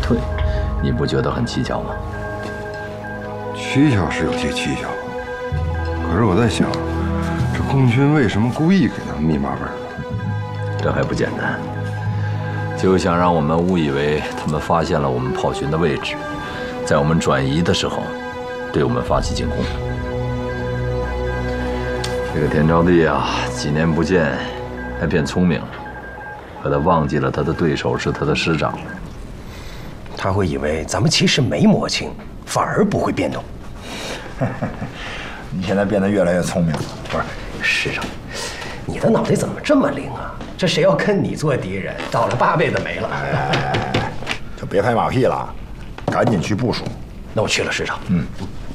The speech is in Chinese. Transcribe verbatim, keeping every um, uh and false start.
退，你不觉得很蹊跷吗？ 蹊跷是有些蹊跷，可是我在想，这共军为什么故意给他们密码本呢？ 这还不简单，就想让我们误以为他们发现了我们炮群的位置，在我们转移的时候，对我们发起进攻。这个田招娣啊，几年不见，还变聪明了，可他忘记了他的对手是他的师长。 他会以为咱们其实没摸清，反而不会变动。 你现在变得越来越聪明了。 不是，师长，你的脑袋怎么这么灵啊？这谁要跟你做敌人，倒了八辈子霉了。 哎，就别拍马屁了，赶紧去部署。 那我去了，师长。 嗯。